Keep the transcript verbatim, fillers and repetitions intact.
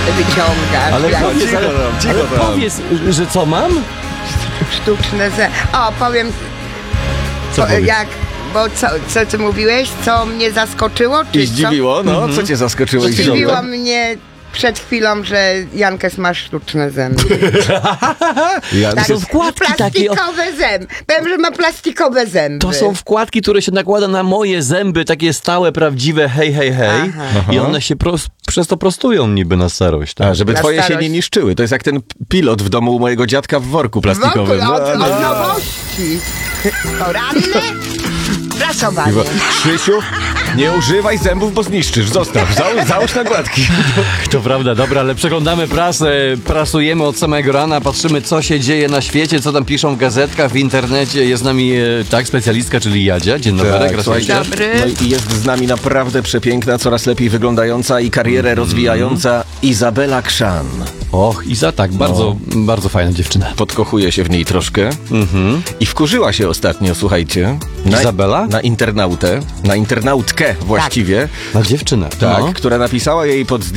wyciągasz. Ale jak powiedz, cicho ale, tam, cicho ale tam. powiedz, że co mam? sztuczne zęby. O, powiem, Co po, powiedz? jak, bo co, co ty mówiłeś, co mnie zaskoczyło, czy I zdziwiło, no, Mhm. co cię zaskoczyło i co? Zdziwiło zdziwiło? mnie przed chwilą, że Jankes ma sztuczne zęby. Ja, Tak, są wkładki takie, o- plastikowe zęby. Powiem, że ma plastikowe zęby. To są wkładki, które się nakłada na moje zęby, takie stałe, prawdziwe, hej, hej, hej. Aha. I one się pros- przez to prostują niby na starość. Tak? A, żeby Na twoje się starość. nie niszczyły. To jest jak ten pilot w domu u mojego dziadka w worku W plastikowym. ogóle od, No, od no. nowości. Poranne prasowanie. Iwo, Krzysiu, nie używaj zębów, bo zniszczysz. Zostaw, załóż, załóż nakładki. To prawda, dobra, ale przeglądamy prasę, prasujemy od samego rana, patrzymy, co się dzieje na świecie, co tam piszą w gazetkach, w internecie. Jest z nami, e, tak, specjalistka, czyli Jadzia. Dzień dobry, Tak, raz słuchajcie, jeszcze. Dobry. no i jest z nami naprawdę przepiękna, coraz lepiej wyglądająca i karierę rozwijająca Izabela Krzan. Och, Iza, tak, bardzo, bardzo fajna dziewczyna. Podkochuje się w niej troszkę Mhm. i wkurzyła się ostatnio, słuchajcie. Na, Izabela? Na internautę, na internautkę właściwie, Na dziewczynę. tak, No. która napisała jej pod